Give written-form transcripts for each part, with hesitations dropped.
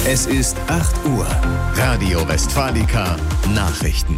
Es ist 8 Uhr. Radio Westfalica Nachrichten.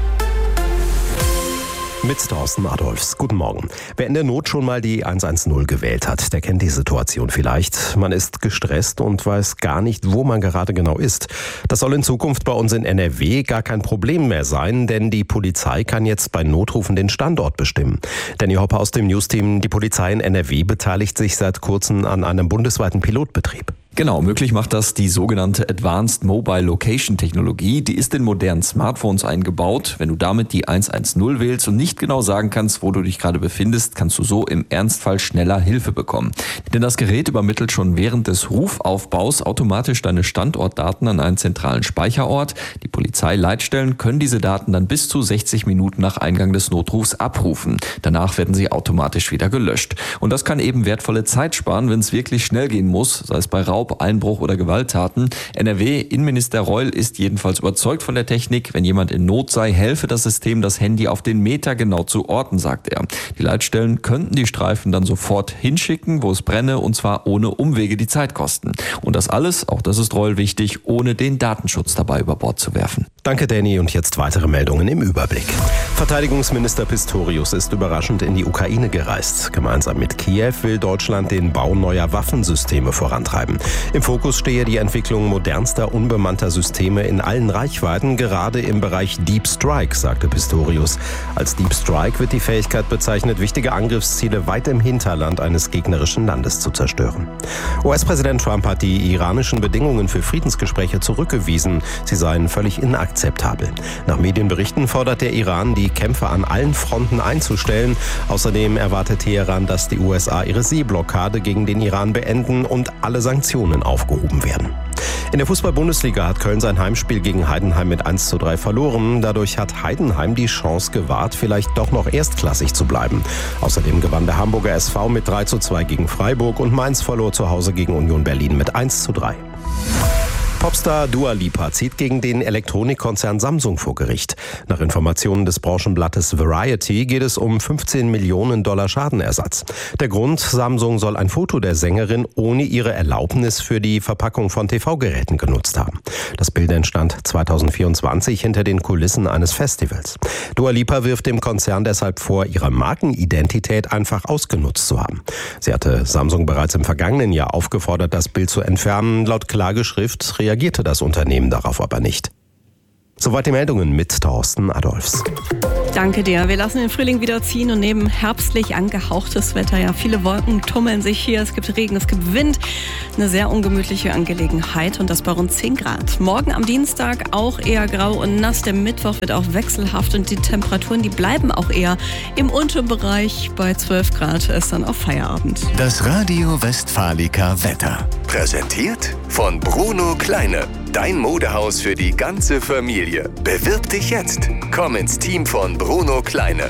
Mit Thorsten Adolfs. Guten Morgen. Wer in der Not schon mal die 110 gewählt hat, der kennt die Situation vielleicht. Man ist gestresst und weiß gar nicht, wo man gerade genau ist. Das soll in Zukunft bei uns in NRW gar kein Problem mehr sein, denn die Polizei kann jetzt bei Notrufen den Standort bestimmen. Danny Hopper aus dem Newsteam. Die Polizei in NRW beteiligt sich seit kurzem an einem bundesweiten Pilotbetrieb. Genau, möglich macht das die sogenannte Advanced Mobile Location Technologie. Die ist in modernen Smartphones eingebaut. Wenn du damit die 110 wählst und nicht genau sagen kannst, wo du dich gerade befindest, kannst du so im Ernstfall schneller Hilfe bekommen. Denn das Gerät übermittelt schon während des Rufaufbaus automatisch deine Standortdaten an einen zentralen Speicherort. Die Polizeileitstellen können diese Daten dann bis zu 60 Minuten nach Eingang des Notrufs abrufen. Danach werden sie automatisch wieder gelöscht. Und das kann eben wertvolle Zeit sparen, wenn es wirklich schnell gehen muss, sei es bei Raub, Einbruch oder Gewalttaten. NRW-Innenminister Reul ist jedenfalls überzeugt von der Technik. Wenn jemand in Not sei, helfe das System, das Handy auf den Meter genau zu orten, sagt er. Die Leitstellen könnten die Streifen dann sofort hinschicken, wo es brenne, und zwar ohne Umwege, die Zeit kosten. Und das alles, auch das ist Reul wichtig, ohne den Datenschutz dabei über Bord zu werfen. Danke, Danny. Und jetzt weitere Meldungen im Überblick. Verteidigungsminister Pistorius ist überraschend in die Ukraine gereist. Gemeinsam mit Kiew will Deutschland den Bau neuer Waffensysteme vorantreiben. Im Fokus stehe die Entwicklung modernster, unbemannter Systeme in allen Reichweiten, gerade im Bereich Deep Strike, sagte Pistorius. Als Deep Strike wird die Fähigkeit bezeichnet, wichtige Angriffsziele weit im Hinterland eines gegnerischen Landes zu zerstören. US-Präsident Trump hat die iranischen Bedingungen für Friedensgespräche zurückgewiesen. Sie seien völlig inakzeptabel. Nach Medienberichten fordert der Iran, die Kämpfe an allen Fronten einzustellen. Außerdem erwartet Teheran, dass die USA ihre Seeblockade gegen den Iran beenden und alle Sanktionen aufgehoben werden. In der Fußball-Bundesliga hat Köln sein Heimspiel gegen Heidenheim mit 1:3 verloren. Dadurch hat Heidenheim die Chance gewahrt, vielleicht doch noch erstklassig zu bleiben. Außerdem gewann der Hamburger SV mit 3:2 gegen Freiburg und Mainz verlor zu Hause gegen Union Berlin mit 1:3. Popstar Dua Lipa zieht gegen den Elektronikkonzern Samsung vor Gericht. Nach Informationen des Branchenblattes Variety geht es um $15 Millionen Schadenersatz. Der Grund: Samsung soll ein Foto der Sängerin ohne ihre Erlaubnis für die Verpackung von TV-Geräten genutzt haben. Das Bild entstand 2024 hinter den Kulissen eines Festivals. Dua Lipa wirft dem Konzern deshalb vor, ihre Markenidentität einfach ausgenutzt zu haben. Sie hatte Samsung bereits im vergangenen Jahr aufgefordert, das Bild zu entfernen. Laut Klageschrift reagierte das Unternehmen darauf aber nicht. Soweit die Meldungen mit Thorsten Adolfs. Danke dir. Wir lassen den Frühling wieder ziehen und nehmen herbstlich angehauchtes Wetter. Ja, viele Wolken tummeln sich hier. Es gibt Regen, es gibt Wind. Eine sehr ungemütliche Angelegenheit und das bei rund 10 Grad. Morgen am Dienstag auch eher grau und nass. Der Mittwoch wird auch wechselhaft und die Temperaturen, die bleiben auch eher im unteren Bereich. Bei 12 Grad ist dann auch Feierabend. Das Radio Westfalica Wetter. Präsentiert von Bruno Kleine. Dein Modehaus für die ganze Familie. Bewirb dich jetzt. Komm ins Team von Bruno Kleine.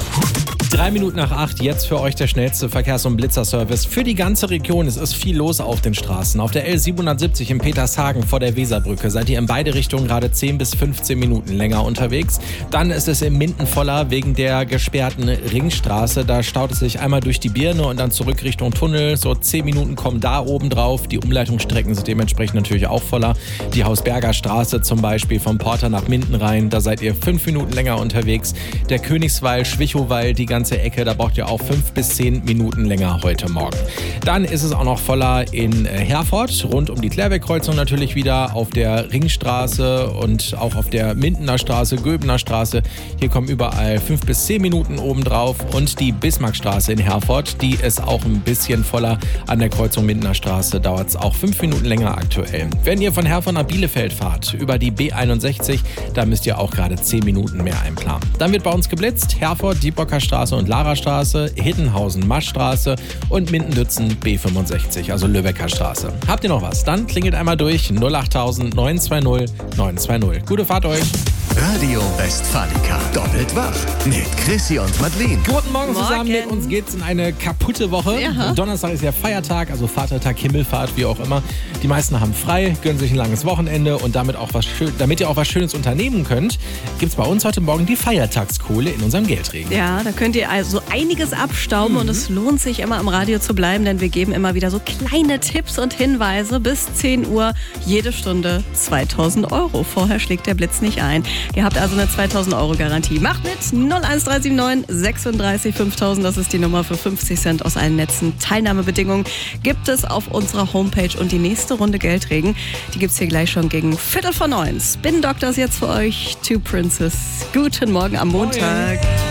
7:03 jetzt für euch der schnellste Verkehrs- und Blitzerservice für die ganze Region. Es ist viel los auf den Straßen. Auf der L770 in Petershagen vor der Weserbrücke seid ihr in beide Richtungen gerade 10 bis 15 Minuten länger unterwegs. Dann ist es in Minden voller wegen der gesperrten Ringstraße. Da staut es sich einmal durch die Birne und dann zurück Richtung Tunnel. So 10 Minuten kommen da oben drauf. Die Umleitungsstrecken sind dementsprechend natürlich auch voller. Die Hausberger Straße zum Beispiel vom Porter nach Minden rein. Da seid ihr 5 Minuten länger unterwegs. Der Königswall, Schwichowall, die ganze Ecke, da braucht ihr auch 5 bis 10 Minuten länger heute Morgen. Dann ist es auch noch voller in Herford, rund um die Klärwerkkreuzung natürlich wieder, auf der Ringstraße und auch auf der Mindener Straße, Göbener Straße. Hier kommen überall 5 bis 10 Minuten obendrauf und die Bismarckstraße in Herford, die ist auch ein bisschen voller. An der Kreuzung Mindener Straße dauert es auch 5 Minuten länger aktuell. Wenn ihr von Herford nach Bielefeld fahrt, über die B61, da müsst ihr auch gerade 10 Minuten mehr einplanen. Dann wird bei uns geblitzt, Herford, Diebocker Straße und Larastraße, Hittenhausen, Maschstraße und Minden-Dützen B65, also Lübecker Straße. Habt ihr noch was? Dann klingelt einmal durch 08000 920 920. Gute Fahrt euch! Radio Westfalica. Doppelt wach mit Chrissy und Madeleine. Guten Morgen zusammen. Mit uns geht's in eine kaputte Woche. Ja. Donnerstag ist ja Feiertag, also Vatertag, Himmelfahrt, wie auch immer. Die meisten haben frei, gönnen sich ein langes Wochenende und damit ihr auch was Schönes unternehmen könnt, gibt's bei uns heute Morgen die Feiertagskohle in unserem Geldregen. Ja, da könnt ihr also einiges abstauben und es lohnt sich immer am Radio zu bleiben, denn wir geben immer wieder so kleine Tipps und Hinweise bis 10 Uhr, jede Stunde 2.000 €. Vorher schlägt der Blitz nicht ein. Ihr habt also eine 2.000 € Garantie. Macht mit 01379 36 5000, das ist die Nummer für 50 Cent aus allen Netzen. Teilnahmebedingungen gibt es auf unserer Homepage und die nächste Runde Geldregen, die gibt's hier gleich schon gegen 8:45. Spin Doctors jetzt für euch, Two Princes. Guten Morgen am Montag.